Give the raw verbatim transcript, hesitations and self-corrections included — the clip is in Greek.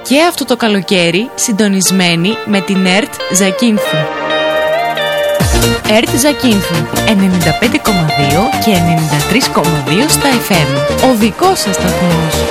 Και αυτό το καλοκαίρι συντονισμένοι με την ΕΡΤ Ζακίνθου. ΕΡΤ Ζακίνθου ενενήντα πέντε κόμμα δύο και ενενήντα τρία κόμμα δύο στα εφ εμ. Ο δικός σας σταθμός.